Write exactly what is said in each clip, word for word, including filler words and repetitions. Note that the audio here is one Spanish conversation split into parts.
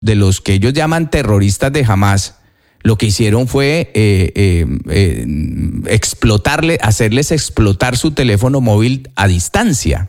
de los que ellos llaman terroristas de Hamás, lo que hicieron fue eh, eh, eh, explotarle, hacerles explotar su teléfono móvil a distancia.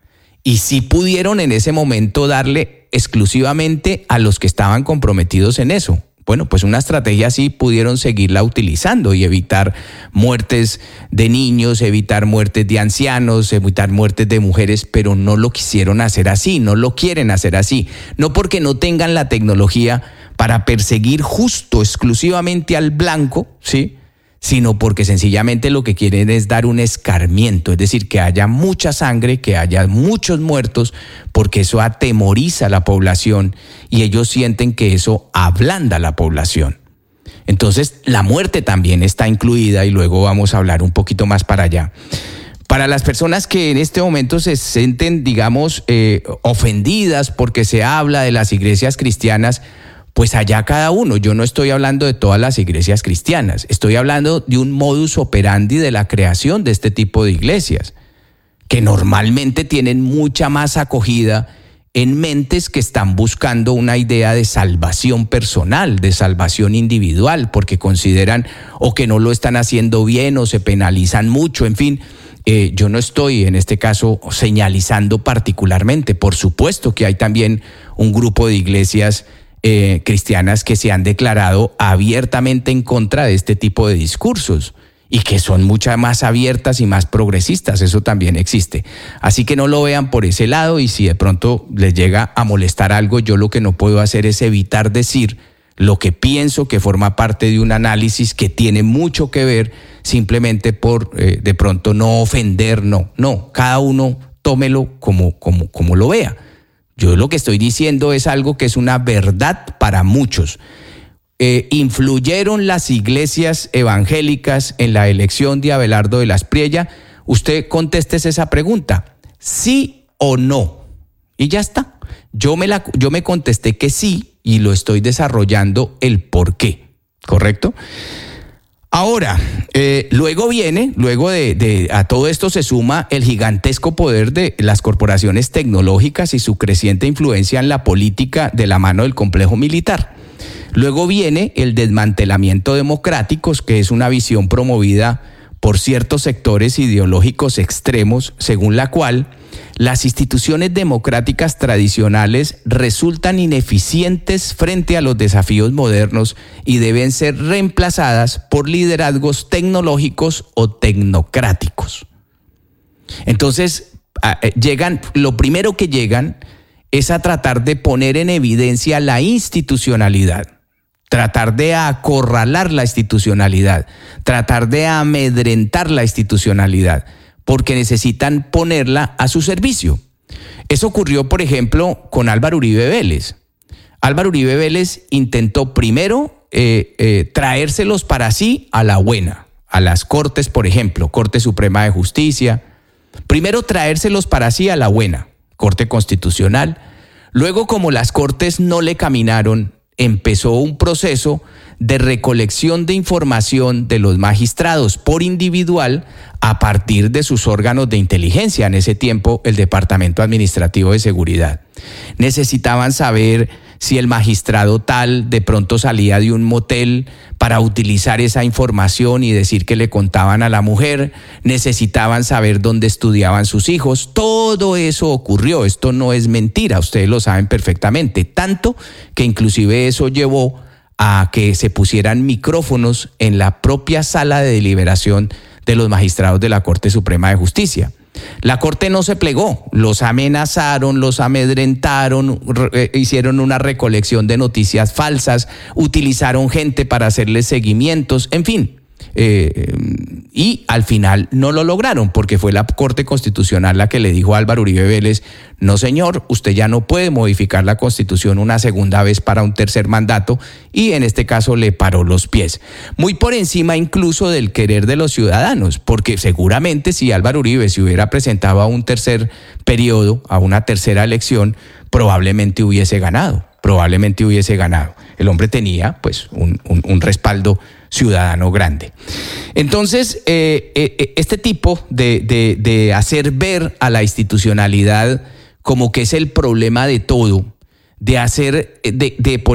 Y sí pudieron en ese momento darle exclusivamente a los que estaban comprometidos en eso. Bueno, pues una estrategia así pudieron seguirla utilizando y evitar muertes de niños, evitar muertes de ancianos, evitar muertes de mujeres, pero no lo quisieron hacer así, no lo quieren hacer así. No porque no tengan la tecnología para perseguir justo exclusivamente al blanco, ¿sí?, sino porque sencillamente lo que quieren es dar un escarmiento, es decir, que haya mucha sangre, que haya muchos muertos, porque eso atemoriza a la población y ellos sienten que eso ablanda a la población. Entonces, la muerte también está incluida y luego vamos a hablar un poquito más para allá. Para las personas que en este momento se sienten, digamos, eh, ofendidas porque se habla de las iglesias cristianas, pues allá cada uno. Yo no estoy hablando de todas las iglesias cristianas, estoy hablando de un modus operandi de la creación de este tipo de iglesias, que normalmente tienen mucha más acogida en mentes que están buscando una idea de salvación personal, de salvación individual, porque consideran o que no lo están haciendo bien o se penalizan mucho, en fin. Eh, yo no estoy en este caso señalizando particularmente. Por supuesto que hay también un grupo de iglesias Eh, cristianas que se han declarado abiertamente en contra de este tipo de discursos y que son mucho más abiertas y más progresistas, eso también existe. Así que no lo vean por ese lado y si de pronto les llega a molestar algo, yo lo que no puedo hacer es evitar decir lo que pienso que forma parte de un análisis que tiene mucho que ver simplemente por eh, de pronto no ofender, no, no, cada uno tómelo como, como, como lo vea. Yo lo que estoy diciendo es algo que es una verdad para muchos. Eh, ¿Influyeron las iglesias evangélicas en la elección de Abelardo de la Espriella? Usted conteste esa pregunta, ¿sí o no? Y ya está. Yo me, la, yo me contesté que sí y lo estoy desarrollando el por qué, ¿correcto? Ahora, eh, luego viene, luego de, de a todo esto se suma el gigantesco poder de las corporaciones tecnológicas y su creciente influencia en la política de la mano del complejo militar. Luego viene el desmantelamiento democrático, que es una visión promovida por ciertos sectores ideológicos extremos, según la cual las instituciones democráticas tradicionales resultan ineficientes frente a los desafíos modernos y deben ser reemplazadas por liderazgos tecnológicos o tecnocráticos. Entonces, llegan, lo primero que llegan es a tratar de poner en evidencia la institucionalidad, tratar de acorralar la institucionalidad, tratar de amedrentar la institucionalidad, porque necesitan ponerla a su servicio. Eso ocurrió, por ejemplo, con Álvaro Uribe Vélez. Álvaro Uribe Vélez intentó primero eh, eh, traérselos para sí a la buena, a las Cortes, por ejemplo, Corte Suprema de Justicia. Primero traérselos para sí a la buena, Corte Constitucional. Luego, como las Cortes no le caminaron, empezó un proceso de recolección de información de los magistrados por individual a partir de sus órganos de inteligencia, en ese tiempo el Departamento Administrativo de Seguridad. Necesitaban saber si el magistrado tal de pronto salía de un motel para utilizar esa información y decir que le contaban a la mujer, necesitaban saber dónde estudiaban sus hijos. Todo eso ocurrió, esto no es mentira, ustedes lo saben perfectamente, tanto que inclusive eso llevó a que se pusieran micrófonos en la propia sala de deliberación de los magistrados de la Corte Suprema de Justicia. La Corte no se plegó, los amenazaron, los amedrentaron, re- hicieron una recolección de noticias falsas, utilizaron gente para hacerles seguimientos, en fin. Eh, y al final no lo lograron porque fue la Corte Constitucional la que le dijo a Álvaro Uribe Vélez: no señor, usted ya no puede modificar la Constitución una segunda vez para un tercer mandato, y en este caso le paró los pies. Muy por encima incluso del querer de los ciudadanos, porque seguramente si Álvaro Uribe se hubiera presentado a un tercer periodo, a una tercera elección, probablemente hubiese ganado, probablemente hubiese ganado. El hombre tenía pues un, un, un respaldo ciudadano grande. Entonces, eh, eh, este tipo de, de, de hacer ver a la institucionalidad como que es el problema de todo, de hacer, de, de